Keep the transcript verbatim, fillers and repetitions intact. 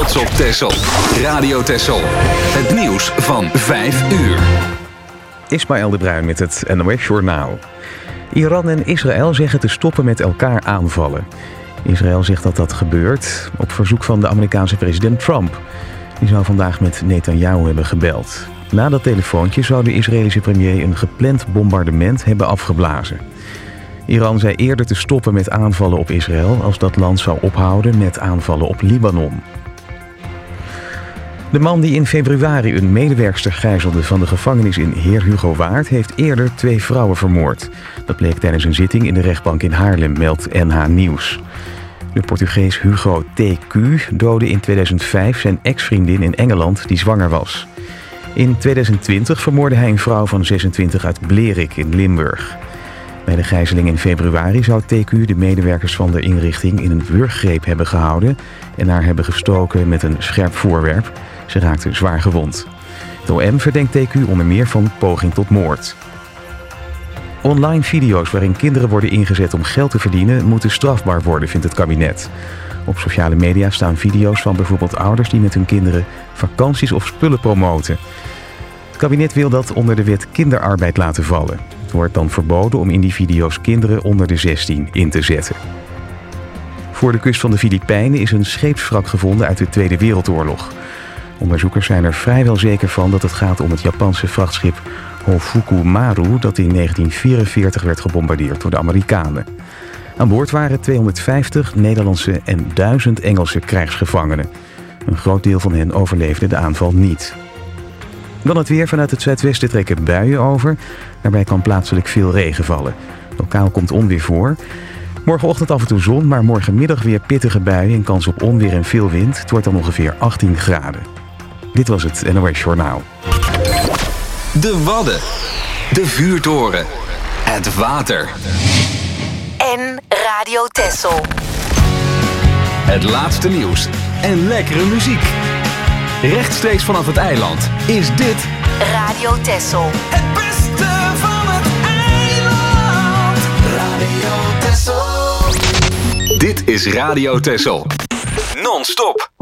trots op Texel. Radio Texel. Het nieuws van vijf uur. Ismaël de Bruin met het N O S Journaal. Iran en Israël zeggen te stoppen met elkaar aanvallen. Israël zegt dat dat gebeurt op verzoek van de Amerikaanse president Trump. Die zou vandaag met Netanyahu hebben gebeld. Na dat telefoontje zou de Israëlische premier een gepland bombardement hebben afgeblazen. Iran zei eerder te stoppen met aanvallen op Israël als dat land zou ophouden met aanvallen op Libanon. De man die in februari een medewerkster gijzelde van de gevangenis in Heer Hugo Waard heeft eerder twee vrouwen vermoord. Dat bleek tijdens een zitting in de rechtbank in Haarlem, meldt N H Nieuws. De Portugees Hugo T Q doodde in tweeduizend vijf zijn ex-vriendin in Engeland die zwanger was. In tweeduizend twintig vermoordde hij een vrouw van zesentwintig uit Blerik in Limburg. Bij de gijzeling in februari zou T Q de medewerkers van de inrichting in een wurggreep hebben gehouden en haar hebben gestoken met een scherp voorwerp. Ze raakte zwaar gewond. Het O M verdenkt T Q onder meer van poging tot moord. Online video's waarin kinderen worden ingezet om geld te verdienen moeten strafbaar worden, vindt het kabinet. Op sociale media staan video's van bijvoorbeeld ouders die met hun kinderen vakanties of spullen promoten. Het kabinet wil dat onder de wet kinderarbeid laten vallen. Het wordt dan verboden om in die video's kinderen onder de zestien in te zetten. Voor de kust van de Filipijnen is een scheepswrak gevonden uit de Tweede Wereldoorlog. Onderzoekers zijn er vrijwel zeker van dat het gaat om het Japanse vrachtschip Hofuku Maru dat in negentien vierenveertig werd gebombardeerd door de Amerikanen. Aan boord waren tweehonderdvijftig Nederlandse en duizend Engelse krijgsgevangenen. Een groot deel van hen overleefde de aanval niet. Dan het weer. Vanuit het zuidwesten trekken buien over. Daarbij kan plaatselijk veel regen vallen. Lokaal komt onweer voor. Morgenochtend af en toe zon, maar morgenmiddag weer pittige buien en kans op onweer en veel wind. Het wordt dan ongeveer achttien graden. Dit was het N O S Journaal. De Wadden. De vuurtoren. Het water. En Radio Texel. Het laatste nieuws en lekkere muziek. Rechtstreeks vanaf het eiland is dit Radio Texel. Het beste van het eiland. Radio Texel. Dit is Radio Texel. Non-stop.